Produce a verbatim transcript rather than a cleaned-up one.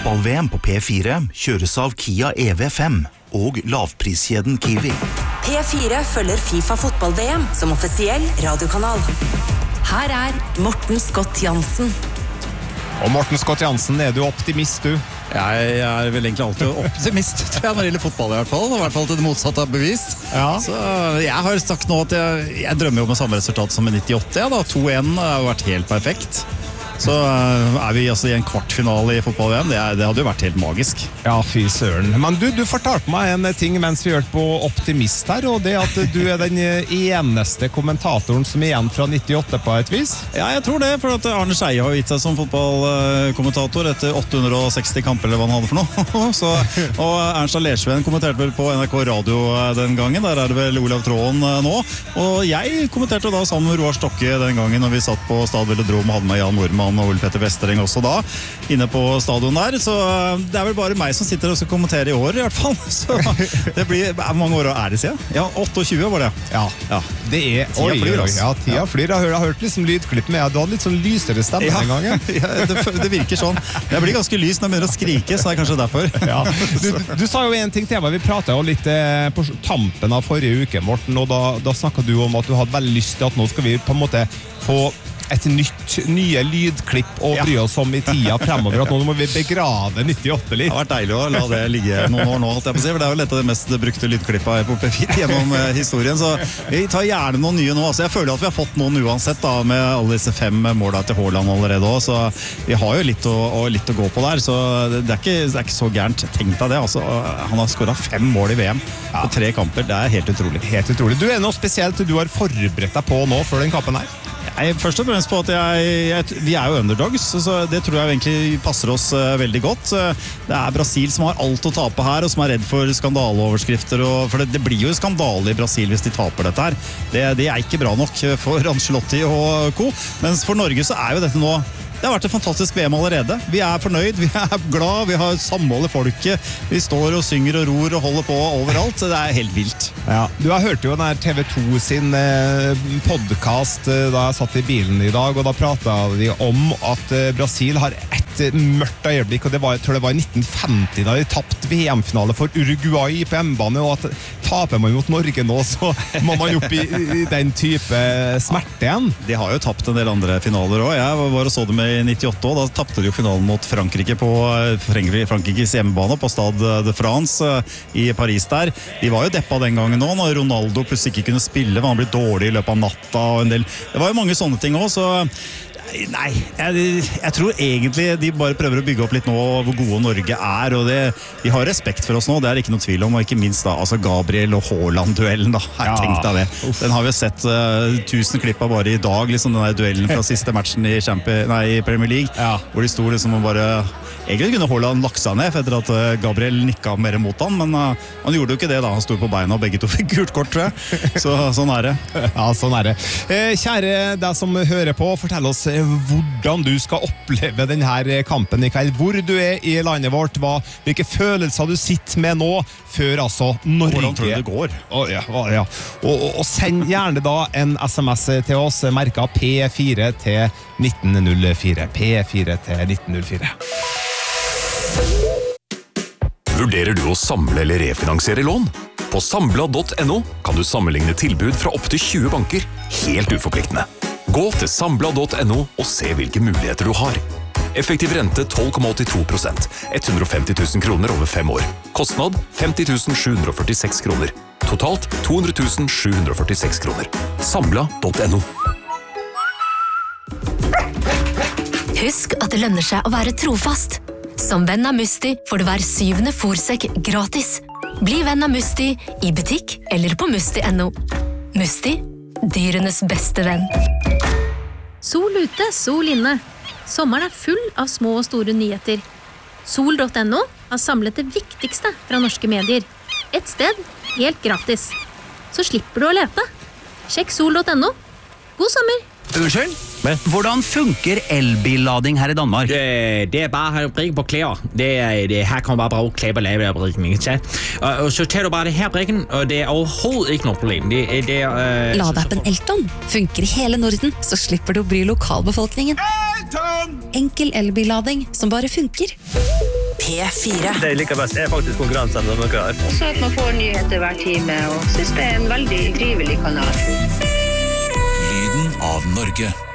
Fotball-V M på P fire kjøres av Kia E V fem og lavpriskjeden Kiwi. P fire følger FIFA Fotball-V M som offisiell radiokanal. Her er Morten Scott Jansen. Og Morten Scott Jansen, er du optimist, du? Jeg er vel egentlig alltid optimist, tror jeg, når det gjelder fotball i hvert fall. I hvert fall til det motsatte av bevis. Ja. Så jeg har sagt nå at jeg, jeg drømmer jo med samme resultat som i nittiåtte. Ja, da. to en har jo vært helt perfekt. Så er vi altså i en kvartfinale i fotball-V M. Det, er, det hadde jo vært helt magisk. Ja, fy søren. Men du, du fortalte meg en ting mens vi hørte på Optimist her, og det at du er den eneste kommentatoren som er igjen fra nittiåtte på et vis. Ja, jeg tror det, for at Arne Scheie har gitt seg som fotballkommentator etter åtte hundre og seksti kamper, eller hva han hadde for noe. Så, og Ernst Lersven kommenterte vel på N R K Radio den gangen. Der er det vel Olav Tråen nå. Og jeg kommenterte da sammen med Roar Stokke den gangen når vi satt på Stad Velodrom og hadde med Jan Norman og Ole Petter Vestereng også da, inne på stadion der. Så det er vel bare meg som sitter og skal kommentere i år i hvert fall. Så det blir, hvor mange år er det siden? Ja, tjueåtte var det. Ja, ja. Det er, oi, flyr, oi, ja, tida ja. flyr. Jeg har, jeg har hørt liksom lydklipp med, du hadde litt sånn lysere stemme ja. den gangen. Ja, det, det virker sånn. Jeg blir ganske lys når jeg begynner å skrike, så det er kanskje derfor. Ja. Du, du sa jo en ting til meg, vi pratet jo litt eh, på tampen av forrige uke, Morten, og da, da snakket du om at du hadde veldig lyst til at nå skal vi på en måte få et nytt, nye lydklipp og bry oss om i tida fremover, at nå må vi begrave nittiåtte litt. Det har vært deilig å la det ligge noen år nå, holdt jeg på å si, for det er jo lett av det mest brukte lydklippet på P fire gjennom historien, så vi tar gjerne noen nye nå. Altså, jeg føler at vi har fått noen uansett da, med alle disse fem målene til Haaland allerede også, så vi har jo litt å, og litt å gå på der, så det er ikke, det er ikke så gærent. Tenk deg det, altså. Han har skåret fem mål i V M på tre kamper, det er helt utrolig. Helt utrolig. Du er noe spesielt du har forberedt deg på nå før den kampen her? Jeg er først og fremst på at jeg, jeg, vi er jo underdogs, så det tror jeg egentlig passer oss uh, veldig godt. Det er Brasil som har alt å tape her, og som er redd for skandaleoverskrifter, og, for det, det blir jo skandale i Brasil hvis de taper dette her. Det, det er ikke bra nok for Ancelotti og co. Mens for Norge så er jo dette nå det har vært et fantastisk V M allerede. Vi er fornøyd, vi er glad, vi har samhold i folket. Vi står og synger og ror og holder på overalt. Det er helt vilt. Ja, du har hørt jo den her T V to sin eh, podcast eh, da jeg satt i bilen i dag, og da pratet de om at eh, Brasil har ett mørkt øyeblikk, og det var, jeg tror det var i nitten femti da de tapt V M-finale for Uruguay på hjemmebane, og at taper man mot Norge nå, så må man opp i, i den type smerte igjen. De har jo tapt en del andre finaler også. Jeg var og så det med i nittiåtte, og da tappte de jo finalen mot Frankrike på Frankrikes hjemmebane på Stade de France i Paris der. De var jo deppa den gangen nå, når Ronaldo plutselig ikke kunne spille, for han ble dårlig i løpet av natta og en del. Det var jo mange sånne ting også, så nei, jeg, jeg tror egentlig de bare prøver å bygge opp litt nå hvor gode Norge er, og det, de har respekt for oss nå, det er ikke noe tvil om, og ikke minst da, altså Gabriel og Haaland-duellen da, jeg ja. tenkte av det. Den har vi sett uh, tusen klipp av bare i dag, liksom den der duellen fra siste matchen i, Champions, nei, i Premier League, ja. hvor de sto liksom og bare, egentlig kunne Haaland lagt seg ned, etter at uh, Gabriel nikket mer mot han, men uh, han gjorde jo ikke det da, han stod på beina, og begge to fikk gult kort, tror jeg. Så sånn er det. Ja, sånn er det. Eh, kjære deg som hører på, fortell oss hvordan du skal oppleve denne kampen i kveld, hvor du er i landet vårt, hva, hvilke følelser du sitter med nå, før altså Norge. Hvordan tror du det går? Oh, ja, oh, ja. Og, og, og send gjerne da en sms til oss, merket P fire til nitten null fire. P fire til nitten null fire. Vurderer du å samle eller refinansiere lån? På Sambla punktum no kan du sammenligne tilbud fra opp til tjue banker, helt uforpliktende. Gå til Sambla punktum no og se hvilke muligheter du har. Effektiv rente tolv komma åttito prosent, hundre og femti tusen kroner over fem år. Kostnad femti tusen sju hundre og førtiseks kroner. Totalt to hundre tusen sju hundre og førtiseks kroner. Sambla punktum no. Husk at det lønner seg å være trofast. Som venn av Musti får du hver syvende fôrsekk gratis. Bli venn av Musti i butikk eller på musti punktum no. Musti, dyrenes beste venn. Sol ute, sol inne. Sommeren er full av små og store nyheter. Sol punktum no har samlet det viktigste fra norske medier. Et sted, helt gratis. Så slipper du å lete. Sjekk sol punktum no. God sommer! Unnskyld? Hvordan funker elbillading her i Danmark? Det, det er bare å bruke på klær. Det er, det, her kan du bare bruke klær på lavebrikken. Og, og så tar du bare det her brikken, og det er overhovedet ikke noe problem. Det, det, uh, Ladeappen Elton funker i hele Norden, så slipper du å bry lokalbefolkningen. Elton! Enkel elbillading som bare funker. P fire. Det jeg liker best er faktisk konkurransen når dere har. Så at man får nyheter hver time, og synes det er en veldig trivelig kanal. Lyden av Norge.